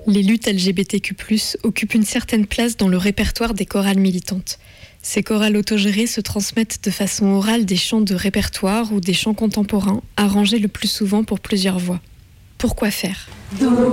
Les luttes LGBTQ+, occupent une certaine place dans le répertoire des chorales militantes. Ces chorales autogérées se transmettent de façon orale des chants de répertoire ou des chants contemporains, arrangés le plus souvent pour plusieurs voix. Pourquoi faire ? Do,